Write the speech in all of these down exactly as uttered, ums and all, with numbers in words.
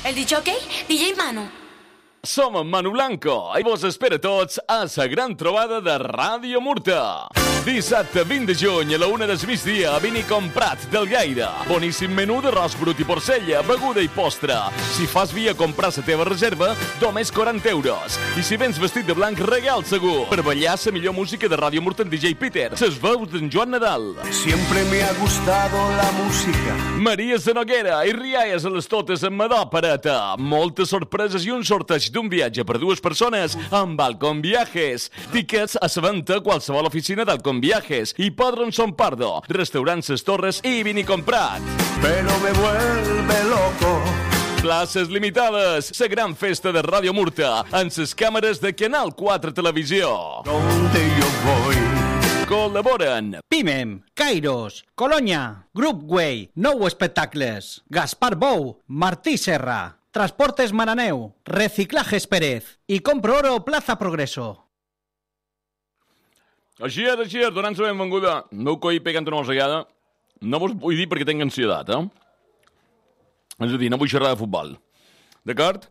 El disjockey, D J Manu. Som en Manu Blanco i vos espera tots a la gran trobada de Ràdio Murta. Dissabte vint de juny a la una del migdia a Vinicom Prat del Gaire. Boníssim menú d'arròs brut i porcella, beguda i postre. Si fas via comprar la teva reserva, només quaranta euros. I si vens vestit de blanc, regal segur. Per ballar la millor música de Ràdio Murta en D J Peter. Ses veus d'en Joan Nadal. Siempre me ha gustado la música. Maria Zanoguera i rialles a les totes amb Madó Pareta. Moltes sorpreses i un sorteig d'un viatge per dues persones amb Balcón Viajes. Tickets a la venda a qualsevol oficina d'Alcón Viajes. Hipòdrom Son Pardo, restaurants Ses Torres i Vinicom Prat. Pero me vuelve loco. Places limitades. La gran festa de Ràdio Murta en les càmeres de Canal quatre Televisió. Donde yo voy. Col·laboren Pimem, Kairos, Colonia, Grup Way, Nou Espectacles, Gaspar Bou, Martí Serra, Transportes Maraneu, Reciclajes Pérez i Compro Oro Plaza Progreso. Així és, així és, donant la benvinguda. No ho coi pegant una mossegada. No vos vull dir perquè tinc ansietat, eh? És a dir, no vull xerrar de futbol. D'acord?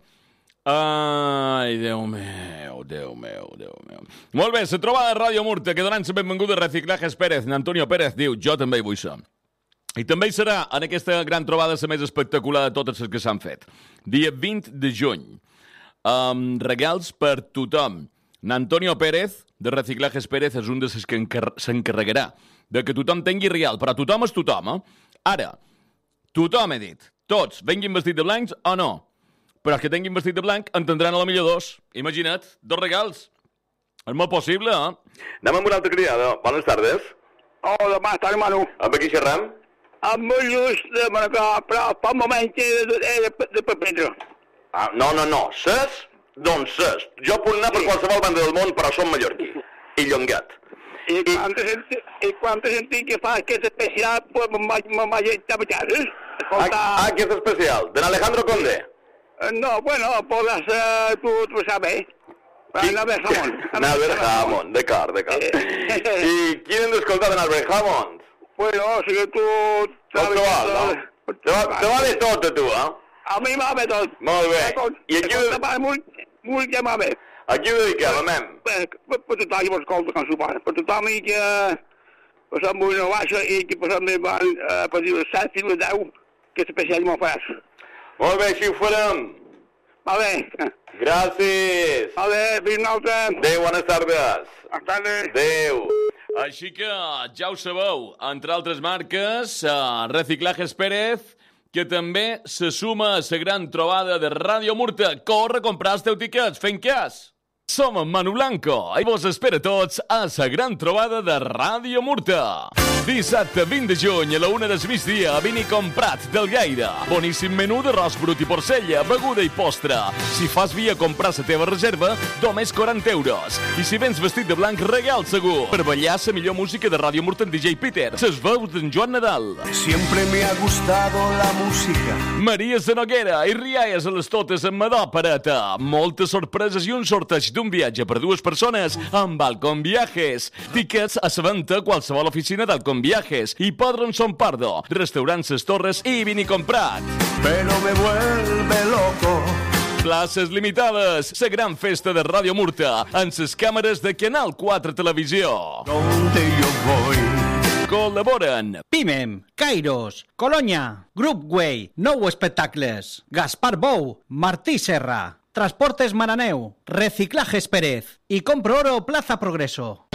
Ai, Déu meu, Déu meu, Déu meu. Molt bé, la trobada de Ràdio Murta, que donant la benvinguda a Reciclajes Pérez. Antonio Pérez diu, jo també hi vull ser. I també hi serà en aquesta gran trobada la més espectacular de totes les que s'han fet. Dia vint de juny. Um, regals per tothom. Antonio Pérez, de Reciclajes Pérez, és un dels que s'encarregarà de que tothom tingui real, però tothom és tothom, eh? Ara, tothom he dit, tots, venguin vestit de blancs o no, però els que tinguin vestit de blanc en tindran a la millor dos. Imagina't, dos regals. És molt possible, eh? Anem amb una altra criada. Bones tardes. Hola, bona tarda, Manu. Amb qui xerram? Amb molt just de Manacà, però per moment de, de, de, de Pedro. Ah, no, no, no. Ses? Doncs ses. Jo puc anar per qualsevol banda del món, però som mallorquí. I llongat. I, I... quan te sentit que fa aquest especial, pues me'n vaig a menjar, eh? Escolta... Ah, què és especial? De Alejandro Conde? No, bueno, podràs, uh, tu, tu sabes. Sí. Albert Hammond. Albert Hammond, d'acord, d'acord. I quin hem d'escoltar de Albert Hammond? Bueno, o sigui, tu... Tot val, no? Te va, te va de tot, a tu, eh? A mi m'ha de tot. Molt bé. I aquí... Molt que m'ha de. A qui ho dediquem, amem? Per tothom que m'escolta quan s'ho pare. Per tothom que passem una baixa i que passem de van per dir les set i les deu, que especial m'ho faràs. Molt bé, així ho farem. Va bé. Gràcies. Va bé, fins una altra. Adéu, bones tardes. Bones tardes. Adéu. Així que ja ho sabeu, entre altres marques, uh, Reciclajes Pérez, que també se suma a la gran trobada de Ràdio Murta. Corre a comprar els teus tiquets, fent cas! Som en Manu Blanco i vos espera tots a la gran trobada de Ràdio Murta. Dissabte vint de juny a la una del migdia a Vinicom Prat del Gaire. Boníssim menú d'arròs brut i porcella, beguda i postre. Si fas via comprar la teva reserva, només quaranta euros. I si vens vestit de blanc, regal segur. Per ballar la millor música de Ràdio Murta en D J Peter. Ses veus d'en Joan Nadal. Siempre me ha gustado la música. Maria Zanoguera i rialles a les totes amb Madó Pareta. Moltes sorpreses i un sorteig d'un viatge per dues persones amb Balcón Viajes. Tickets a la venda a qualsevol oficina d'Alcón Viajes. Hipòdrom Son Pardo, restaurants Ses Torres i Vinicom Prat. Pero me vuelve loco. Places limitades. La gran festa de Ràdio Murta en les càmeres de Canal quatre Televisió. Donde yo voy. Col·laboren Pimem, Kairos, Colonia, Grup Way, Nou Espectacles, Gaspar Bou, Martí Serra, Transportes Maraneu, Reciclajes Pérez i Compro Oro Plaza Progreso.